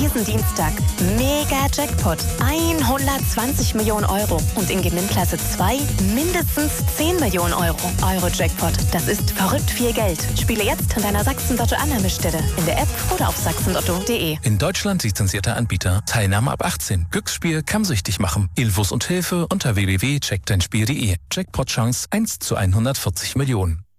diesen Dienstag Mega Jackpot 120 Millionen Euro und in Gewinnklasse 2 mindestens 10 Millionen Euro. Euro-Jackpot, das ist verrückt viel Geld. Spiele jetzt an deiner Sachsen-Lotto-Annahmestelle, in der App oder auf sachsenlotto.de. In Deutschland lizenzierter Anbieter. Teilnahme ab 18. Glücksspiel kann süchtig machen. Infos und Hilfe unter www.checkdeinspiel.de. Jackpot-Chance 1 zu 140 Millionen.